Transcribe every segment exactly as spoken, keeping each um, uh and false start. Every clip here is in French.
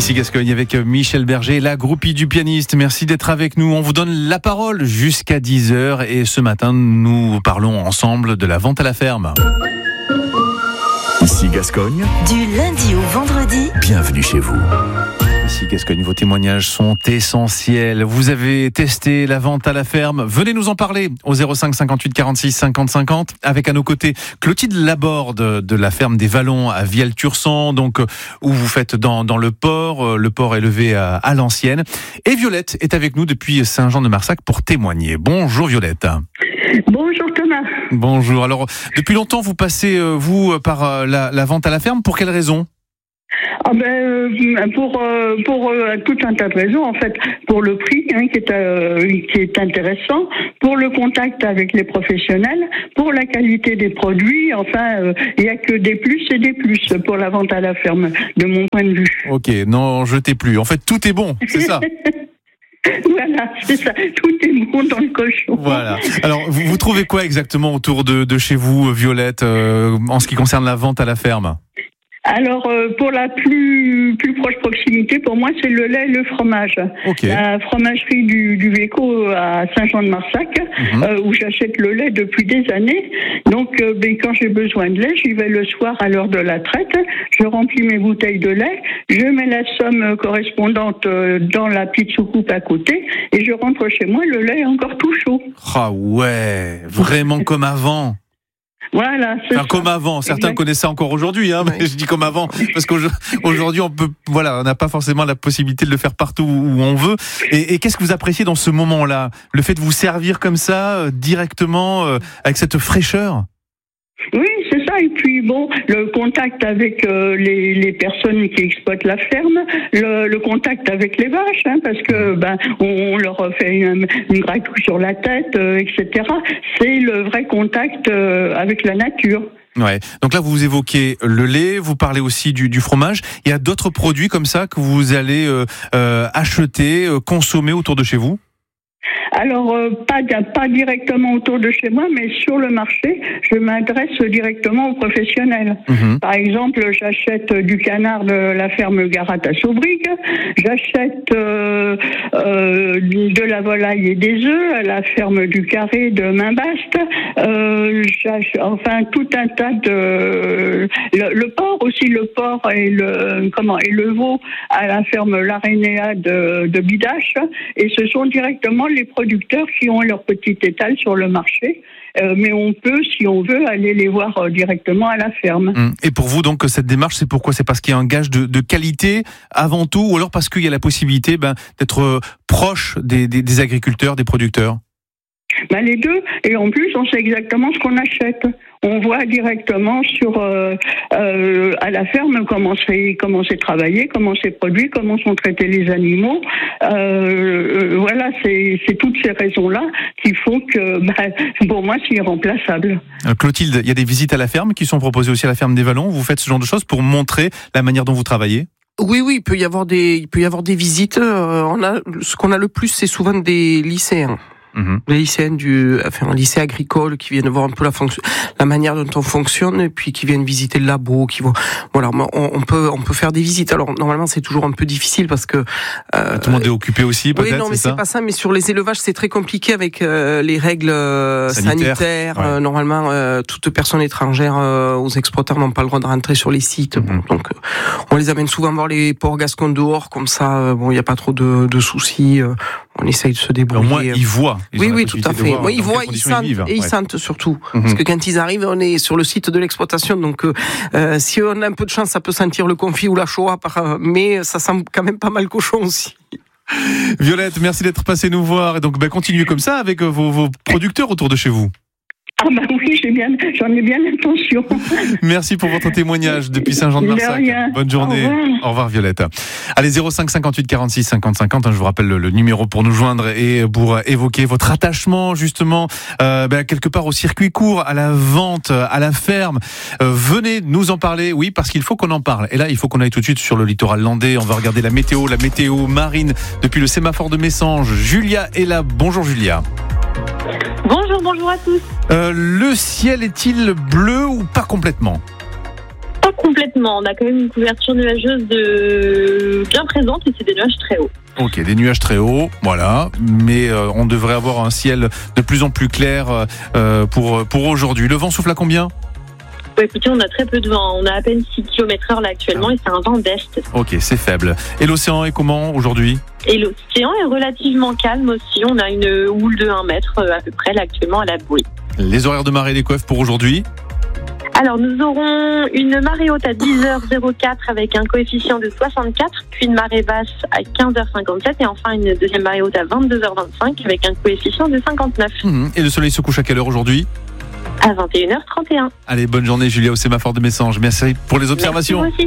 Ici Gascogne avec Michel Berger, la groupie du pianiste. Merci d'être avec nous. On vous donne la parole jusqu'à dix heures et ce matin, nous parlons ensemble de la vente à la ferme. Ici Gascogne. Du lundi au vendredi. Bienvenue chez vous. Ici Gascogne, vos témoignages sont essentiels. Vous avez testé la vente à la ferme. Venez nous en parler au zéro cinq cinquante-huit quarante-six cinquante cinquante. Avec à nos côtés Clotilde Laborde de la ferme des Vallons à Vielle-Tursan, donc où vous faites dans, dans le port, le port élevé à, à l'ancienne. Et Violette est avec nous depuis Saint-Jean-de-Marsac pour témoigner. Bonjour Violette. Bonjour Thomas. Bonjour. Alors, depuis longtemps, vous passez, vous, par la, la vente à la ferme. Pour quelle raison ? Ah ben, euh, pour euh, pour euh, tout un tas de raisons en fait, pour le prix hein, qui est euh, qui est intéressant, pour le contact avec les professionnels, pour la qualité des produits. Enfin, il euh, y a que des plus et des plus pour la vente à la ferme, de mon point de vue. Ok, non, jetez plus. En fait, tout est bon, c'est ça. Voilà, c'est ça. Tout est bon dans le cochon. Voilà. Alors, vous, vous trouvez quoi exactement autour de, de chez vous, Violette, euh, en ce qui concerne la vente à la ferme ? Alors, euh, pour la plus plus proche proximité, pour moi, c'est le lait et le fromage. Okay. La fromagerie du, du Véco à Saint-Jean-de-Marsac, mm-hmm. euh, où j'achète le lait depuis des années. Donc, euh, ben, quand j'ai besoin de lait, j'y vais le soir à l'heure de la traite. Je remplis mes bouteilles de lait, je mets la somme correspondante dans la petite soucoupe à côté, et je rentre chez moi, le lait est encore tout chaud. Ah ouais, vraiment comme avant. Voilà, c'est enfin, comme avant. Certains exact. Connaissent ça encore aujourd'hui, hein, mais oui. Je dis comme avant parce qu'aujourd'hui on peut, voilà, on n'a pas forcément la possibilité de le faire partout où on veut. Et, et qu'est-ce que vous appréciez dans ce moment-là ? Le fait de vous servir comme ça, euh, directement, euh, avec cette fraîcheur ? Oui, c'est ça. Et puis bon, le contact avec euh, les, les personnes qui exploitent la ferme, le, le contact avec les vaches, hein, parce que ben on, on leur fait une, une gratouille sur la tête, euh, et cetera. C'est le vrai contact euh, avec la nature. Ouais. Donc là, vous évoquez le lait, vous parlez aussi du, du fromage. Il y a d'autres produits comme ça que vous allez euh, euh, acheter, euh, consommer autour de chez vous ? Alors, euh, pas, pas directement autour de chez moi, mais sur le marché, je m'adresse directement aux professionnels. Mmh. Par exemple, j'achète du canard de la ferme Garat à Saubrigue, j'achète euh, euh, de la volaille et des œufs à la ferme du Carré de Mainbaste, euh, enfin tout un tas de... Le, le porc aussi, le porc et le, comment, et le veau à la ferme L'Arénéa de, de Bidache, et ce sont directement les producteurs qui ont leur petit étal sur le marché, euh, mais on peut, si on veut, aller les voir euh, directement à la ferme. Et pour vous, donc, cette démarche, c'est pourquoi ? C'est parce qu'il y a un gage de, de qualité avant tout, ou alors parce qu'il y a la possibilité ben, d'être proche des, des, des agriculteurs, des producteurs ? Ben, les deux, et en plus, on sait exactement ce qu'on achète. On voit directement sur euh, euh, à la ferme comment c'est comment c'est travaillé, comment c'est produit, comment sont traités les animaux. Euh, voilà, c'est c'est toutes ces raisons-là qui font que, bah, pour moi, c'est irremplaçable. Euh, Clotilde, il y a des visites à la ferme qui sont proposées aussi à la ferme des Vallons. Vous faites ce genre de choses pour montrer la manière dont vous travaillez ? Oui, oui, il peut y avoir des il peut y avoir des visites. Euh, on a ce qu'on a le plus, c'est souvent des lycéens. Mmh. Les lycéens du, enfin, un lycée agricole qui viennent voir un peu la fonction, la manière dont on fonctionne, et puis qui viennent visiter le labo, qui vont, voilà, on, on peut, on peut faire des visites. Alors, normalement, c'est toujours un peu difficile parce que, euh, tout le monde est occupé aussi, peut-être. Oui, non, mais c'est, c'est pas ça, mais sur les élevages, c'est très compliqué avec, euh, les règles euh, sanitaires. sanitaires ouais. euh, normalement, euh, toute personne étrangère, euh, aux exploitants n'ont pas le droit de rentrer sur les sites. Mmh. Bon, donc, euh, on les amène souvent voir les porcs gascons dehors, comme ça, euh, bon, il n'y a pas trop de, de soucis, euh, on essaye de se débrouiller. Au moins, ils voient. Ils oui, oui, tout à fait. Moi, ils voient, ils sentent, ils et ils ouais. sentent surtout. Mm-hmm. Parce que quand ils arrivent, on est sur le site de l'exploitation, donc euh, si on a un peu de chance, ça peut sentir le confit ou la Shoah, par, mais ça sent quand même pas mal cochon aussi. Violette, merci d'être passée nous voir. Et donc, bah, continuez comme ça avec vos, vos producteurs autour de chez vous. Ah bah oui, j'ai bien, j'en ai bien l'intention. Merci pour votre témoignage depuis Saint-Jean-de-Marsac. Bonne journée. Au revoir. Au revoir Violette. Allez, zéro cinq cinquante-huit quarante-six cinquante cinquante, hein, je vous rappelle le, le numéro pour nous joindre et pour évoquer votre attachement justement euh, ben, quelque part au circuit court, à la vente, à la ferme. Euh, venez nous en parler, oui, parce qu'il faut qu'on en parle. Et là, il faut qu'on aille tout de suite sur le littoral landais. On va regarder la météo, la météo marine depuis le sémaphore de Messanges. Julia est là. Bonjour Julia. Bonjour, bonjour à tous. Euh, le ciel est-il bleu ou pas complètement ? Pas complètement. Complètement. On a quand même une couverture nuageuse de... bien présente et c'est des nuages très hauts. Ok, des nuages très hauts, voilà. Mais euh, on devrait avoir un ciel de plus en plus clair euh, pour, pour aujourd'hui. Le vent souffle à combien ? Ouais, écoutez, on a très peu de vent. On a à peine six kilomètres heure là actuellement ah. et c'est un vent d'est. Ok, c'est faible. Et l'océan est comment aujourd'hui ? Et l'océan est relativement calme aussi. On a une houle de un mètre à peu près là actuellement à la bouée. Les horaires de marée des coifs pour aujourd'hui ? Alors, nous aurons une marée haute à dix heures quatre avec un coefficient de soixante-quatre, puis une marée basse à quinze heures cinquante-sept et enfin une deuxième marée haute à vingt-deux heures vingt-cinq avec un coefficient de cinquante-neuf. Mmh. Et le soleil se couche à quelle heure aujourd'hui ? À vingt et une heures trente et un. Allez, bonne journée Julia au sémaphore de Messanges. Merci pour les observations. Merci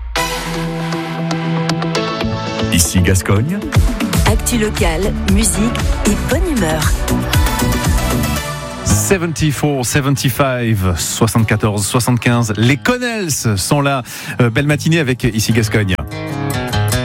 aussi. Ici Gascogne. Actu locale, musique et bonne humeur. soixante-quatre, soixante-quinze, soixante-quatorze, soixante-quinze. Les Connells sont là. Euh, belle matinée avec Ici Gascogne.